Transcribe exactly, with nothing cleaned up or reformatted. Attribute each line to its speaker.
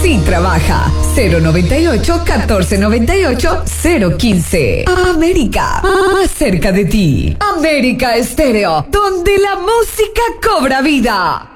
Speaker 1: sí trabaja. cero noventa y ocho, catorce noventa y ocho, cero quince. América, más cerca de ti. América Estéreo, donde la música cobra vida.